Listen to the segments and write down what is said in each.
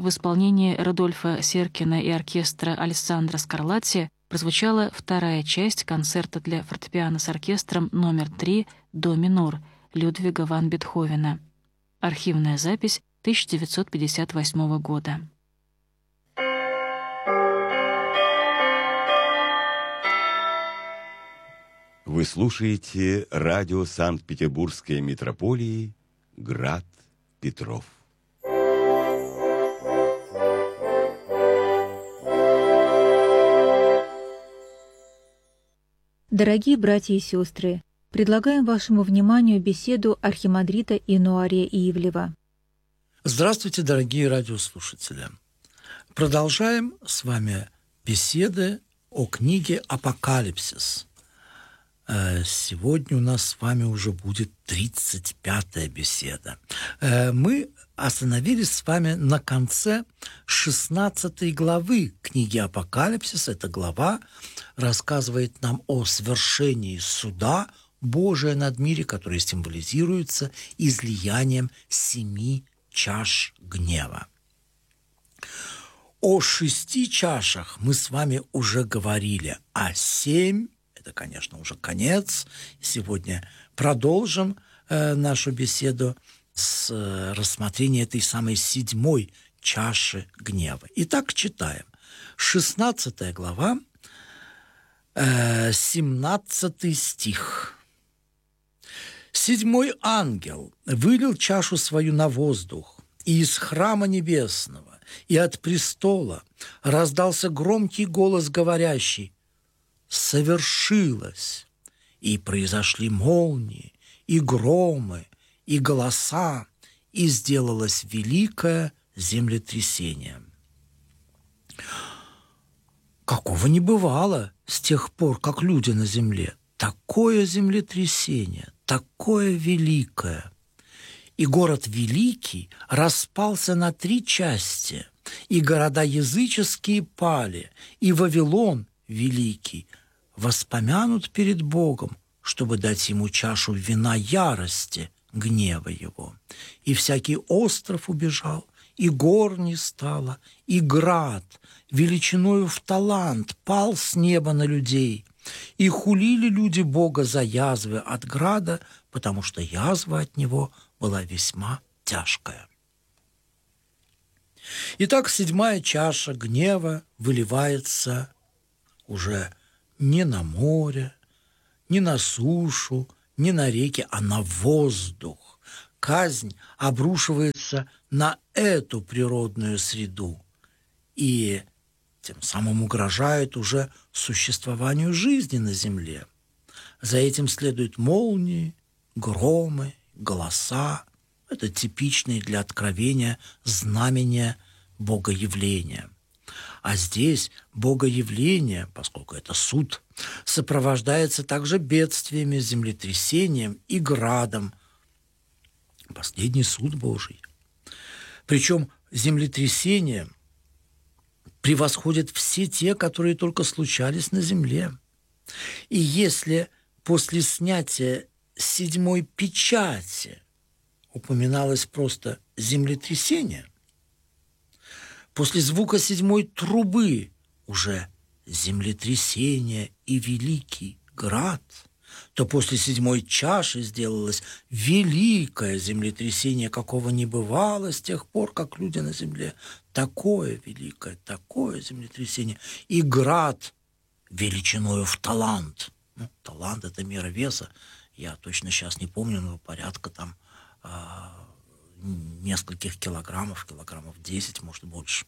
в исполнении Рудольфа Серкина и оркестра Алессандро Скарлатти прозвучала вторая часть концерта для фортепиано с оркестром номер 3 «До минор» Людвига ван Бетховена. Архивная запись 1958 года. Вы слушаете радио Санкт-Петербургской митрополии «Град Петров». Дорогие братья и сестры, предлагаем вашему вниманию беседу архимандрита Инуария Ивлева. Здравствуйте, дорогие радиослушатели. Продолжаем с вами беседы о книге «Апокалипсис». Сегодня у нас с вами уже будет 35-я беседа. Мы остановились с вами на конце 16 главы книги «Апокалипсис». Эта глава рассказывает нам о свершении суда Божия над миром, который символизируется излиянием 7 чаш гнева. О 6 чашах мы с вами уже говорили, а 7 – это, конечно, уже конец. Сегодня продолжим нашу беседу с рассмотрения этой самой 7 чаши гнева. Итак, читаем. 16 глава, 17 стих. «Седьмой ангел вылил чашу свою на воздух, и из храма небесного, и от престола раздался громкий голос, говорящий: совершилось, и произошли молнии, и громы, и голоса, и сделалось великое землетрясение». Какого не бывало с тех пор, как люди на земле. Такое землетрясение, такое великое. И город великий распался на 3 части, и города языческие пали, и Вавилон великий воспомянут перед Богом, чтобы дать ему чашу вина ярости, гнева его. И всякий остров убежал, и гор не стало, и град величиною в талант пал с неба на людей. И хулили люди Бога за язвы от града, потому что язва от него была весьма тяжкая. Итак, 7 чаша гнева выливается уже не на море, не на сушу, не на реки, а на воздух. Казнь обрушивается на эту природную среду и тем самым угрожает уже существованию жизни на земле. За этим следуют молнии, громы, голоса. Это типичные для откровения знамения богоявления. А здесь богоявление, поскольку это суд, сопровождается также бедствиями, землетрясением и градом. Последний суд Божий. Причем землетрясения превосходят все те, которые только случались на земле. И если после снятия 7 печати упоминалось просто землетрясение, после звука 7 трубы уже землетрясение и великий град, то после 7 чаши сделалось великое землетрясение, какого не бывало с тех пор, как люди на земле. Такое великое, такое землетрясение. И град величиною в талант. Талант – это мера веса. Я точно сейчас не помню, но порядка там нескольких килограммов 10, может, больше.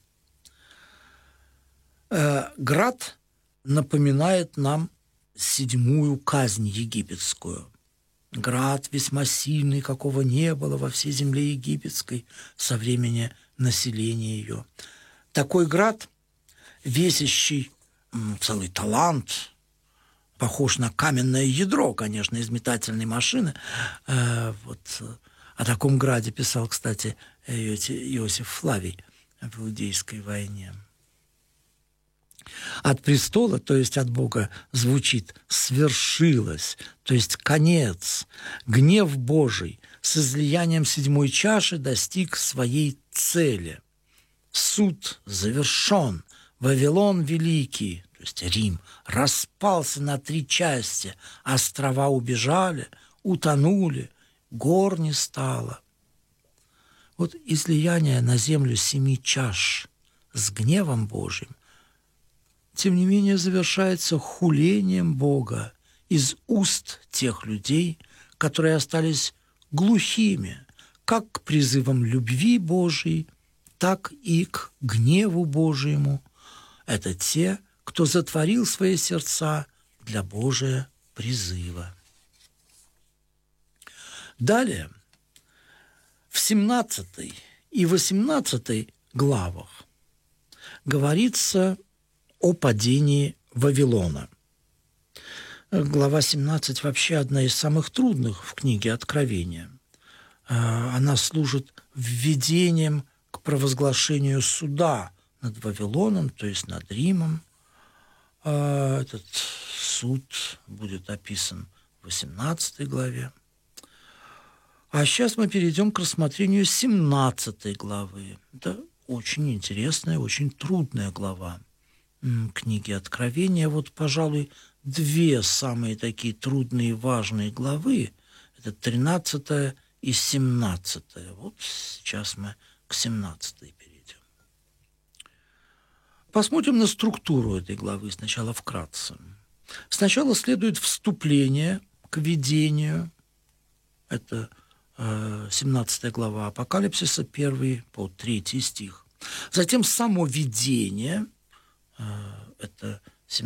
Град напоминает нам 7 казнь египетскую. Град весьма сильный, какого не было во всей земле египетской со времени населения ее. Такой град, весящий целый талант, похож на каменное ядро, конечно, из метательной машины. О таком граде писал, кстати, Иосиф Флавий в Иудейской войне. От престола, то есть от Бога, звучит «свершилось», то есть конец. Гнев Божий с излиянием 7 чаши достиг своей цели. суд завершен, Вавилон великий, то есть Рим, распался на 3 части, острова убежали, утонули, гор не стало. Вот излияние на землю 7 чаш с гневом Божьим, тем не менее, завершается хулением Бога из уст тех людей, которые остались глухими как к призывам любви Божией, так и к гневу Божьему. Это те, кто затворил свои сердца для Божия призыва. Далее, в 17 и 18 главах говорится о падении Вавилона. Глава 17 вообще одна из самых трудных в книге Откровения. Она служит введением к провозглашению суда над Вавилоном, то есть над Римом. Этот суд будет описан в 18 главе. А сейчас мы перейдем к рассмотрению 17 главы. Это очень интересная, очень трудная глава книги Откровения. Вот, пожалуй, 2 самые такие трудные и важные главы. Это 13 и 17. Вот сейчас мы к 17 перейдем. Посмотрим на структуру этой главы сначала вкратце. Сначала следует вступление к видению. Это 17 глава Апокалипсиса, 1 по 3 стих. Затем само видение. Это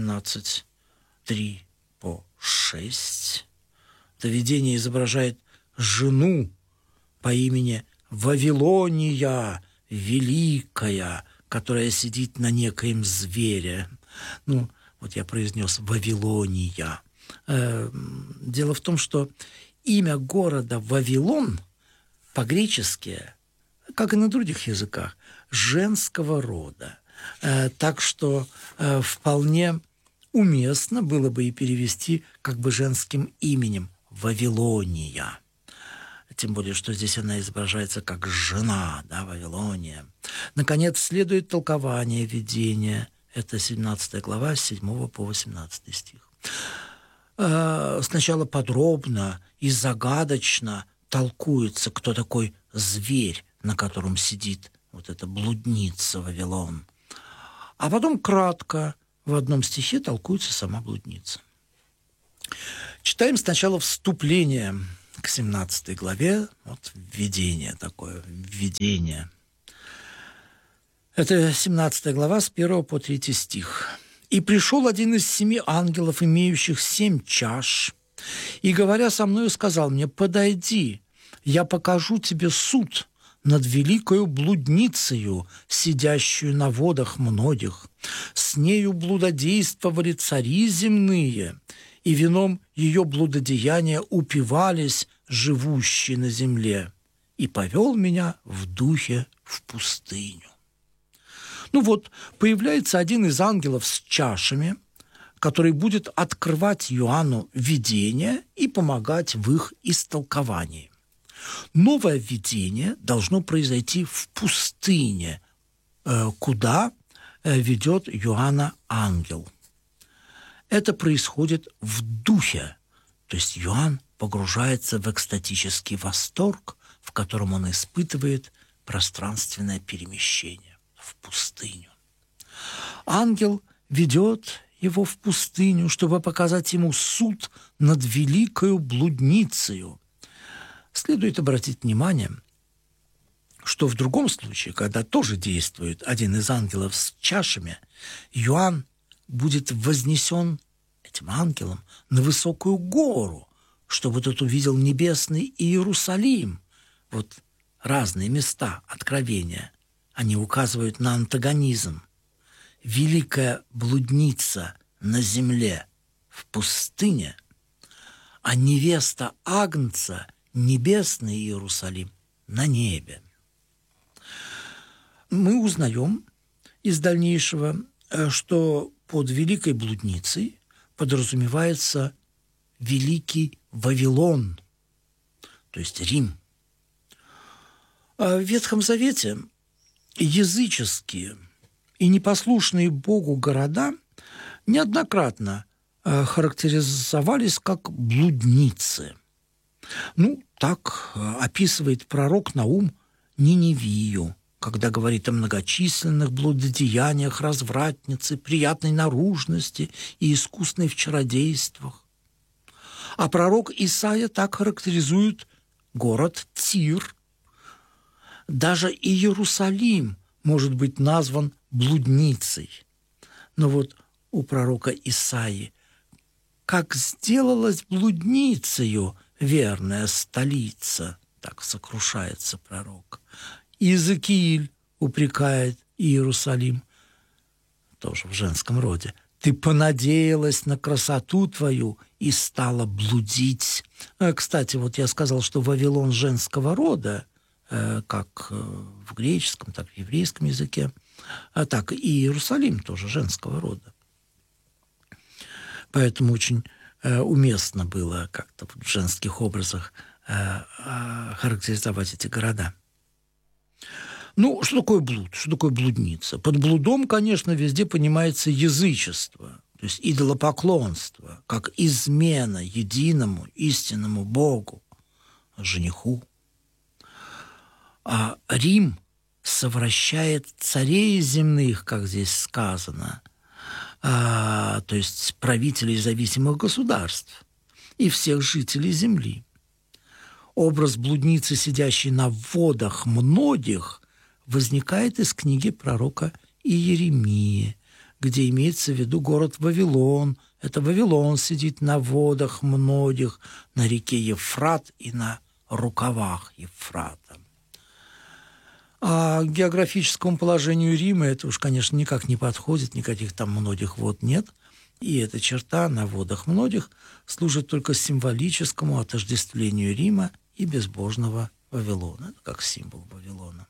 17:3 по 6. Это видение изображает жену по имени Вавилония Великая, которая сидит на некоем звере. Ну, вот я произнес Вавилония. Дело в том, что имя города Вавилон по-гречески, как и на других языках, женского рода. Так что вполне уместно было бы и перевести как бы женским именем Вавилония. Тем более, что здесь она изображается как жена, да, Вавилония. Наконец, следует толкование видения. Это 17 глава, с 7 по 18 стих. Сначала подробно и загадочно толкуется, кто такой зверь, на котором сидит вот эта блудница Вавилон. А потом кратко в одном стихе толкуется сама блудница. Читаем сначала вступление к 17 главе. Вот введение такое, введение. Это 17 глава с 1 по 3 стих. «И пришел один из 7 ангелов, имеющих 7 чаш, и, говоря со мною, сказал мне: подойди, я покажу тебе суд над великою блудницею, сидящую на водах многих. С нею блудодействовали цари земные, и вином ее блудодеяния упивались живущие на земле. И повел меня в духе в пустыню». Ну вот, появляется один из ангелов с чашами, который будет открывать Иоанну видение и помогать в их истолковании. Новое видение должно произойти в пустыне, куда ведет Иоанна ангел. Это происходит в духе, то есть Иоанн погружается в экстатический восторг, в котором он испытывает пространственное перемещение в пустыню. Ангел ведет его в пустыню, чтобы показать ему суд над великою блудницею. Следует обратить внимание, что в другом случае, когда тоже действует один из ангелов с чашами, Иоанн будет вознесен этим ангелом на высокую гору, чтобы тот увидел небесный Иерусалим. Вот разные места откровения. Они указывают на антагонизм. Великая блудница на земле, в пустыне, а невеста Агнца, небесный Иерусалим, на небе. Мы узнаем из дальнейшего, что под великой блудницей подразумевается великий Вавилон, то есть Рим. В Ветхом Завете языческие и непослушные Богу города неоднократно характеризовались как блудницы. Так описывает пророк Наум Ниневию, когда говорит о многочисленных блудодеяниях развратницы, приятной наружности и искусной в чародействах. А пророк Исаия так характеризует город Тир. Даже и Иерусалим может быть назван блудницей. Но вот у пророка Исаии: «Как сделалась блудницею верная столица», так сокрушается пророк. Иезекииль упрекает Иерусалим, тоже в женском роде: «Ты понадеялась на красоту твою и стала блудить». Кстати, вот я сказал, что Вавилон женского рода, как в греческом, так и в еврейском языке, так и Иерусалим тоже женского рода. Поэтому очень уместно было как-то в женских образах характеризовать эти города. Что такое блуд? Что такое блудница? Под блудом, конечно, везде понимается язычество, то есть идолопоклонство, как измена единому истинному Богу, жениху. А Рим совращает царей земных, как здесь сказано, то есть правителей зависимых государств и всех жителей земли. Образ блудницы, сидящей на водах многих, возникает из книги пророка Иеремии, где имеется в виду город Вавилон. Это Вавилон сидит на водах многих, на реке Евфрат и на рукавах Евфрата. А к географическому положению Рима это уж, конечно, никак не подходит, никаких там многих вод нет. И эта черта на водах многих служит только символическому отождествлению Рима и безбожного Вавилона. Это как символ Вавилона.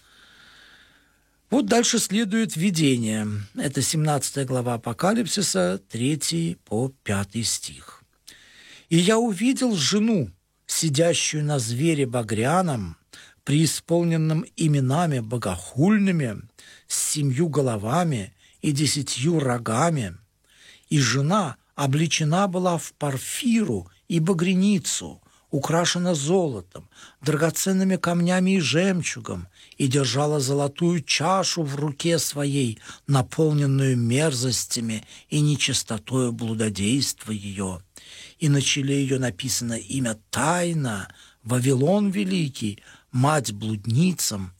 Вот дальше следует видение. Это 17 глава Апокалипсиса, 3 по 5 стих. «И я увидел жену, сидящую на звере багряном, преисполненном именами богохульными, с 7 головами и 10 рогами. И жена облечена была в парфиру и багряницу, украшена золотом, драгоценными камнями и жемчугом, и держала золотую чашу в руке своей, наполненную мерзостями и нечистотою блудодейства ее. И на челе ее написано имя Тайна, Вавилон Великий, мать блудницам